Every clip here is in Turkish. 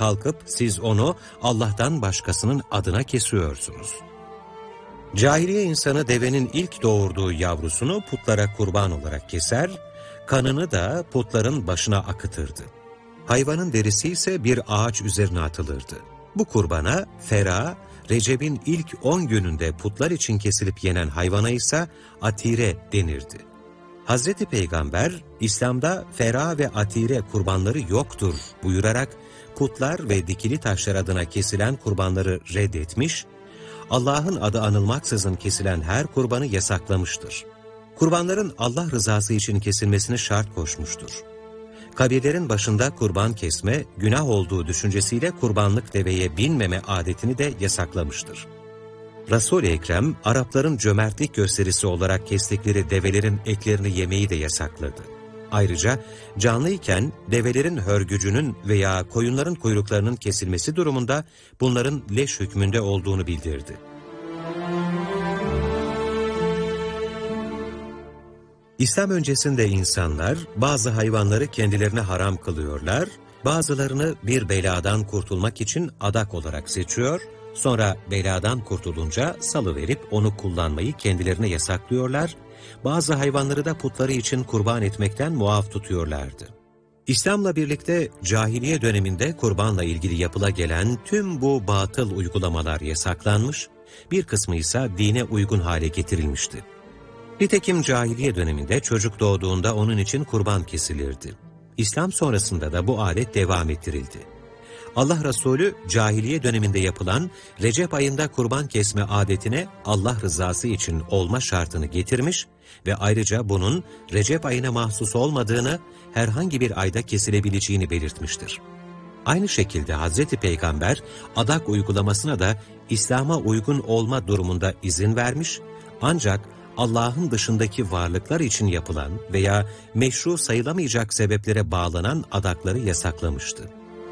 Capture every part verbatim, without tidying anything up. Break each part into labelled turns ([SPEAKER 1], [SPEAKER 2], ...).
[SPEAKER 1] kalkıp siz onu Allah'tan başkasının adına kesiyorsunuz. Cahiliye insanı devenin ilk doğurduğu yavrusunu putlara kurban olarak keser, kanını da putların başına akıtırdı. Hayvanın derisi ise bir ağaç üzerine atılırdı. Bu kurbana fera, Recep'in ilk on gününde putlar için kesilip yenen hayvana ise atire denirdi. Hazreti Peygamber, İslam'da fera ve atire kurbanları yoktur buyurarak putlar ve dikili taşlar adına kesilen kurbanları reddetmiş, Allah'ın adı anılmaksızın kesilen her kurbanı yasaklamıştır. Kurbanların Allah rızası için kesilmesini şart koşmuştur. Kabirlerin başında kurban kesme, günah olduğu düşüncesiyle kurbanlık deveye binmeme adetini de yasaklamıştır. Resul-i Ekrem, Arapların cömertlik gösterisi olarak kestikleri develerin etlerini yemeyi de yasakladı. Ayrıca canlıyken develerin hörgücünün veya koyunların kuyruklarının kesilmesi durumunda bunların leş hükmünde olduğunu bildirdi. İslam öncesinde insanlar bazı hayvanları kendilerine haram kılıyorlar, bazılarını bir beladan kurtulmak için adak olarak seçiyor, sonra beladan kurtulunca salıverip onu kullanmayı kendilerine yasaklıyorlar, bazı hayvanları da putları için kurban etmekten muaf tutuyorlardı. İslam'la birlikte cahiliye döneminde kurbanla ilgili yapıla gelen tüm bu batıl uygulamalar yasaklanmış, bir kısmı ise dine uygun hale getirilmişti. Nitekim cahiliye döneminde çocuk doğduğunda onun için kurban kesilirdi. İslam sonrasında da bu adet devam ettirildi. Allah Resulü cahiliye döneminde yapılan Recep ayında kurban kesme adetine Allah rızası için olma şartını getirmiş ve ayrıca bunun Recep ayına mahsus olmadığını, herhangi bir ayda kesilebileceğini belirtmiştir. Aynı şekilde Hazreti Peygamber adak uygulamasına da İslam'a uygun olma durumunda izin vermiş, ancak Allah'ın dışındaki varlıklar için yapılan veya meşru sayılamayacak sebeplere bağlanan adakları yasaklamıştı.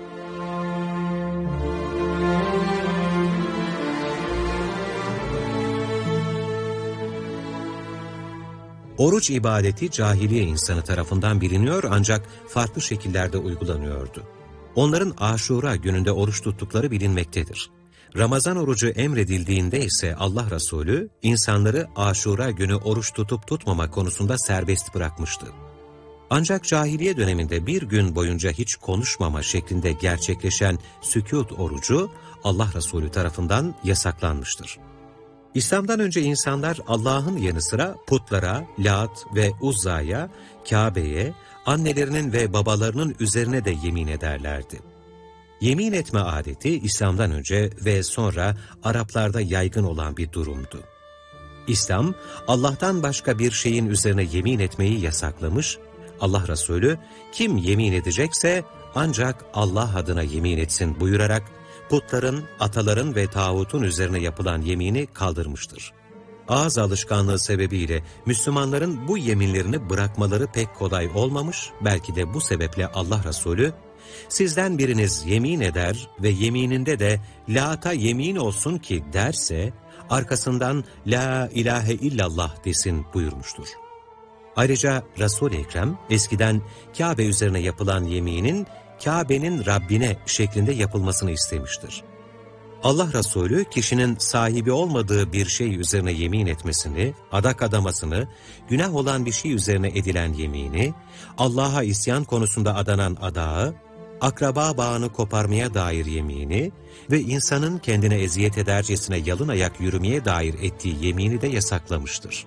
[SPEAKER 1] Oruç ibadeti cahiliye insanı tarafından biliniyor ancak farklı şekillerde uygulanıyordu. Onların Aşura gününde oruç tuttukları bilinmektedir. Ramazan orucu emredildiğinde ise Allah Resulü insanları Aşura günü oruç tutup tutmama konusunda serbest bırakmıştı. Ancak cahiliye döneminde bir gün boyunca hiç konuşmama şeklinde gerçekleşen sükût orucu Allah Resulü tarafından yasaklanmıştır. İslam'dan önce insanlar Allah'ın yanı sıra putlara, Lat ve Uzza'ya, Kabe'ye, annelerinin ve babalarının üzerine de yemin ederlerdi. Yemin etme adeti İslam'dan önce ve sonra Araplarda yaygın olan bir durumdu. İslam, Allah'tan başka bir şeyin üzerine yemin etmeyi yasaklamış, Allah Resulü kim yemin edecekse ancak Allah adına yemin etsin buyurarak, putların, ataların ve tağutun üzerine yapılan yemini kaldırmıştır. Ağız alışkanlığı sebebiyle Müslümanların bu yeminlerini bırakmaları pek kolay olmamış, belki de bu sebeple Allah Resulü, sizden biriniz yemin eder ve yemininde de Lat'a yemin olsun ki derse, arkasından La ilahe illallah desin buyurmuştur. Ayrıca Resul-i Ekrem eskiden Kabe üzerine yapılan yeminin Kabe'nin Rabbine şeklinde yapılmasını istemiştir. Allah Resulü kişinin sahibi olmadığı bir şey üzerine yemin etmesini, adak adamasını, günah olan bir şey üzerine edilen yemini, Allah'a isyan konusunda adanan adağı, akraba bağını koparmaya dair yemini ve insanın kendine eziyet edercesine yalın ayak yürümeye dair ettiği yemini de yasaklamıştır.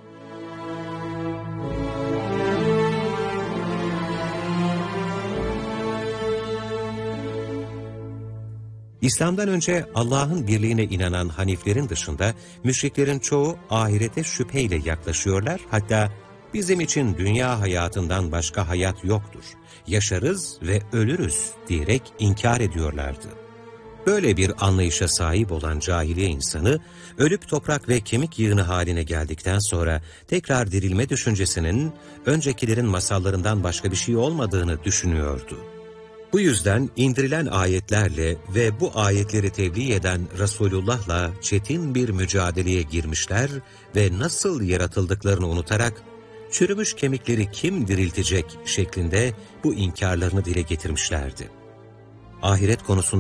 [SPEAKER 1] İslam'dan önce Allah'ın birliğine inanan Haniflerin dışında müşriklerin çoğu ahirete şüpheyle yaklaşıyorlar, hatta bizim için dünya hayatından başka hayat yoktur, yaşarız ve ölürüz diyerek inkar ediyorlardı. Böyle bir anlayışa sahip olan cahiliye insanı, ölüp toprak ve kemik yığını haline geldikten sonra tekrar dirilme düşüncesinin öncekilerin masallarından başka bir şey olmadığını düşünüyordu. Bu yüzden indirilen ayetlerle ve bu ayetleri tebliğ eden Resulullah'la çetin bir mücadeleye girmişler ve nasıl yaratıldıklarını unutarak, çürümüş kemikleri kim diriltecek şeklinde bu inkarlarını dile getirmişlerdi. Ahiret konusunda